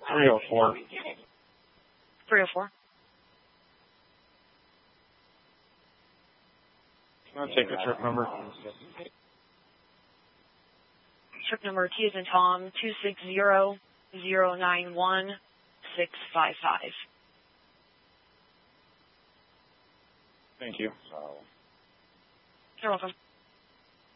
304. 304. Can I take the trip number? Trip number T as in Tom, 260-091-655. Thank you. You're welcome.